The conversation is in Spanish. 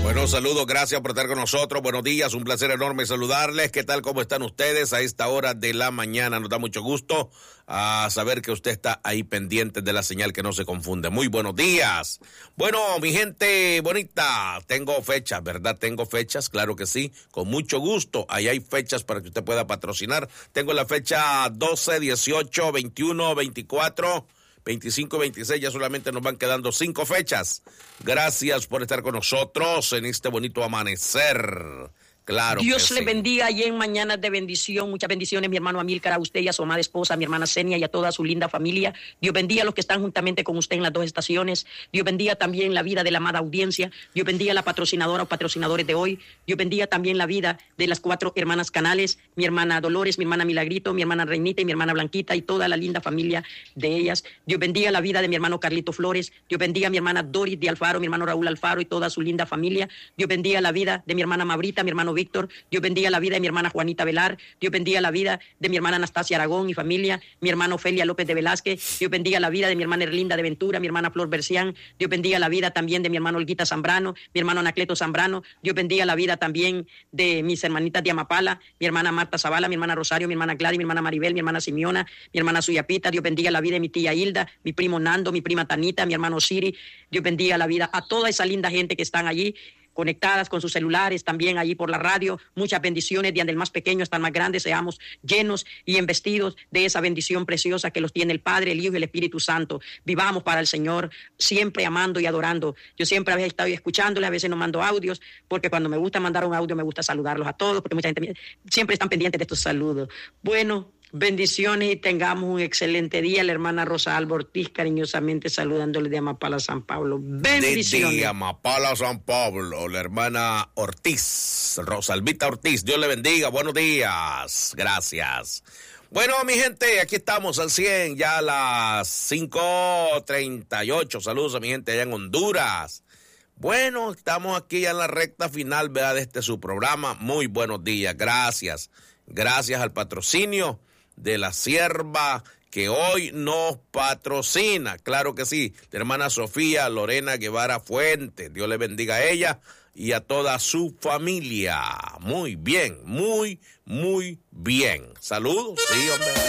Bueno, saludos, gracias por estar con nosotros. Buenos días, un placer enorme saludarles. ¿Qué tal, cómo están ustedes a esta hora de la mañana? Nos da mucho gusto saber que usted está ahí pendiente de la señal, que no se confunde. Muy buenos días. Bueno, mi gente bonita, tengo fechas, ¿verdad? Tengo fechas, claro que sí, con mucho gusto. Ahí hay fechas para que usted pueda patrocinar. Tengo la fecha 12, 18, 21, 24... 25 y 26, ya solamente nos van quedando 5 fechas. Gracias por estar con nosotros en este bonito amanecer. Claro. Dios le sí. bendiga y en mañanas de bendición, muchas bendiciones, mi hermano Amílcar, a usted y a su amada esposa, a mi hermana Senia y a toda su linda familia. Dios bendiga a los que están juntamente con usted en las 2 estaciones. Dios bendiga también la vida de la amada audiencia. Dios bendiga a la patrocinadora o patrocinadores de hoy. Dios bendiga también la vida de las 4 hermanas Canales, mi hermana Dolores, mi hermana Milagrito, mi hermana Reinita y mi hermana Blanquita y toda la linda familia de ellas. Dios bendiga la vida de mi hermano Carlito Flores. Dios bendiga a mi hermana Doris de Alfaro, mi hermano Raúl Alfaro y toda su linda familia. Dios bendiga la vida de mi hermana Mabrita, mi hermano Víctor. Dios bendiga la vida de mi hermana Juanita Velar. Dios bendiga la vida de mi hermana Anastasia Aragón y familia. Mi hermano Ofelia López de Velázquez. Dios bendiga la vida de mi hermana Erlinda de Ventura, mi hermana Flor Bercián. Dios bendiga la vida también de mi hermano Olguita Zambrano, mi hermano Anacleto Zambrano. Dios bendiga la vida también de mis hermanitas de Amapala, mi hermana Marta Zavala, mi hermana Rosario, mi hermana Gladys, mi hermana Maribel, mi hermana Simeona, mi hermana Suyapita. Dios bendiga la vida de mi tía Hilda, mi primo Nando, mi prima Tanita, mi hermano Siri. Dios bendiga la vida a toda esa linda gente que están allí conectadas con sus celulares, también allí por la radio. Muchas bendiciones, desde el más pequeño hasta el más grande, seamos llenos y embestidos de esa bendición preciosa que los tiene el Padre, el Hijo y el Espíritu Santo. Vivamos para el Señor, siempre amando y adorando. Yo siempre había estado escuchándole, a veces no mando audios, porque cuando me gusta mandar un audio me gusta saludarlos a todos, porque mucha gente siempre están pendientes de estos saludos. Bueno, bendiciones y tengamos un excelente día. La hermana Rosa Alba Ortiz, cariñosamente saludándole de Amapala, San Pablo. Bendiciones. De Amapala, San Pablo, la hermana Ortiz, Rosalvita Ortiz. Dios le bendiga. Buenos días. Gracias. Bueno, mi gente, aquí estamos al 100, ya a las 5:38. Saludos a mi gente allá en Honduras. Bueno, estamos aquí ya en la recta final, ¿verdad?, de su programa. Muy buenos días. Gracias. Gracias al patrocinio de la sierva que hoy nos patrocina. Claro que sí, la hermana Sofía Lorena Guevara Fuentes. Dios le bendiga a ella y a toda su familia. Muy bien, muy bien. Saludos, sí, hombre.